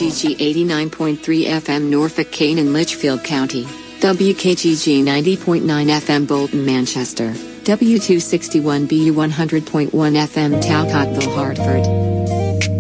WKGG 89.3 FM Norfolk, Kane and Litchfield County, WKGG 90.9 FM Bolton, Manchester, W261BU 100.1 FM Talcottville, Hartford.